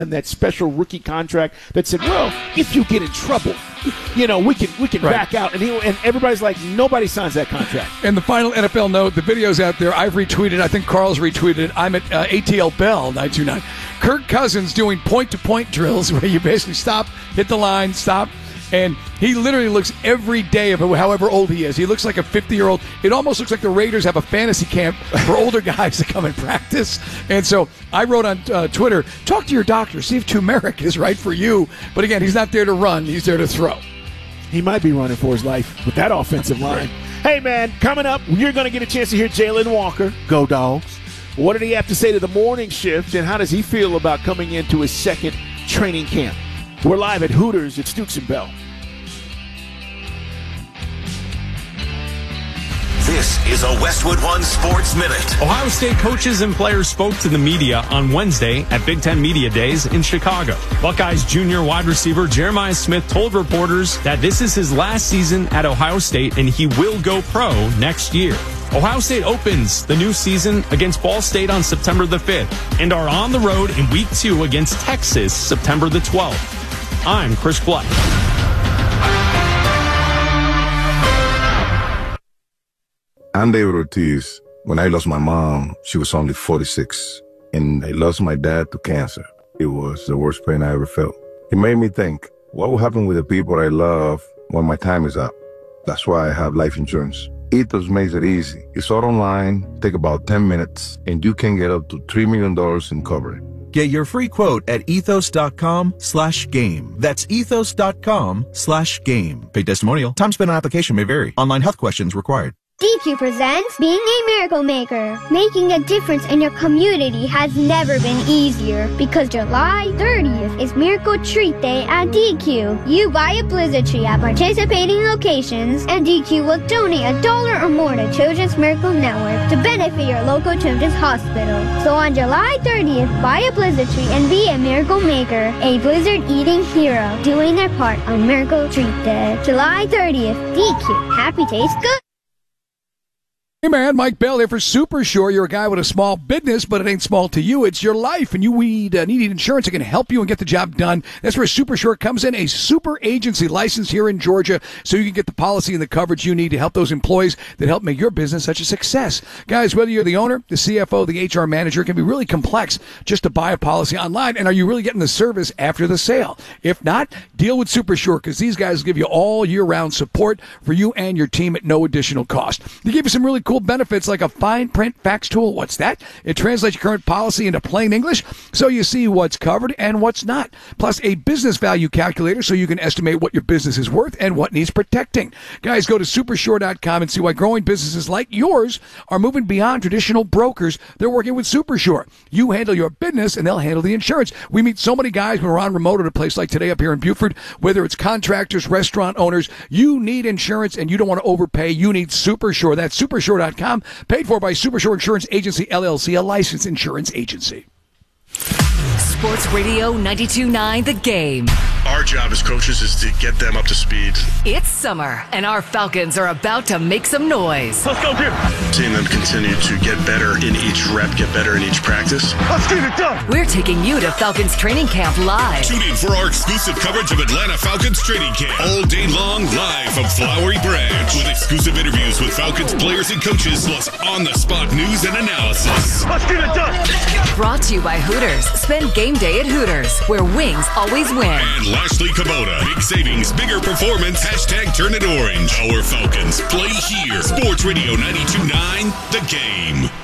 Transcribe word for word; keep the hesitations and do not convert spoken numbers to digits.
that special rookie contract that said, well, if you get in trouble, you know, we can we can right. back out. And, he, and everybody's like, nobody signs that contract. And the final N F L note, the video's out there. I've retweeted. I think Carl's retweeted it. I'm at uh, A T L Bell nine two nine. Kirk Cousins doing point-to-point drills where you basically stop, hit the line, stop. And he literally looks every day of however old he is. He looks like a fifty-year-old. It almost looks like the Raiders have a fantasy camp for older guys to come and practice. And so I wrote on uh, Twitter, talk to your doctor, see if turmeric is right for you. But again, he's not there to run. He's there to throw. He might be running for his life with that offensive line. Hey, man, coming up, you're going to get a chance to hear Jalen Walker. Go Dogs. What did he have to say to the morning shift, and how does he feel about coming into his second training camp? We're live at Hooters at Stooks and Bell. This is a Westwood One Sports Minute. Ohio State coaches and players spoke to the media on Wednesday at Big Ten Media Days in Chicago. Buckeyes junior wide receiver Jeremiah Smith told reporters that this is his last season at Ohio State and he will go pro next year. Ohio State opens the new season against Ball State on September the fifth and are on the road in week two against Texas September the twelfth. I'm Chris Black. I'm David Ortiz. When I lost my mom, she was only forty-six, and I lost my dad to cancer. It was the worst pain I ever felt. It made me think, what will happen with the people I love when my time is up? That's why I have life insurance. Ethos makes it easy. It's all online, take about ten minutes, and you can get up to three million dollars in coverage. Get your free quote at ethos.com slash game. That's ethos.com slash game. Paid testimonial. Time spent on application may vary. Online health questions required. D Q presents Being a Miracle Maker. Making a difference in your community has never been easier because July thirtieth is Miracle Treat Day at D Q. You buy a Blizzard tree at participating locations and D Q will donate a dollar or more to Children's Miracle Network to benefit your local children's hospital. So on July thirtieth, buy a Blizzard tree and be a Miracle Maker, a Blizzard eating hero, doing their part on Miracle Treat Day. July thirtieth, D Q. Happy taste good. Hey man, Mike Bell here for Super Sure. You're a guy with a small business, but it ain't small to you. It's your life, and you need, uh, need insurance that can help you and get the job done. That's where Super Sure comes in, a super agency licensed here in Georgia, so you can get the policy and the coverage you need to help those employees that help make your business such a success. Guys, whether you're the owner, the C F O, the H R manager, it can be really complex just to buy a policy online, and are you really getting the service after the sale? If not, deal with Super Sure, because these guys give you all year-round support for you and your team at no additional cost. They give you some really cool Cool benefits like a fine print fax tool. What's that? It translates your current policy into plain English so you see what's covered and what's not. Plus a business value calculator so you can estimate what your business is worth and what needs protecting. Guys, go to super sure dot com and see why growing businesses like yours are moving beyond traditional brokers. They're working with Super Sure. You handle your business and they'll handle the insurance. We meet so many guys when we're on remote at a place like today up here in Buford, whether it's contractors, restaurant owners. You need insurance and you don't want to overpay. You need Super Sure. That's super sure dot com, paid for by Super Sure Insurance Agency, L L C, a licensed insurance agency. Sports Radio ninety-two point nine The Game. Our job as coaches is to get them up to speed. It's summer, and our Falcons are about to make some noise. Let's go, dude. Seeing them continue to get better in each rep, get better in each practice. Let's get it done. We're taking you to Falcons training camp live. Tune in for our exclusive coverage of Atlanta Falcons training camp. All day long, live from Flowery Branch. With exclusive interviews with Falcons players and coaches, plus on-the-spot news and analysis. Let's get it done. Brought to you by Hooters. Spend game day at Hooters, where wings always win. And Lashley Kubota. Big savings, bigger performance. Hashtag turn it orange. Our Falcons play here. Sports Radio ninety-two point nine The Game.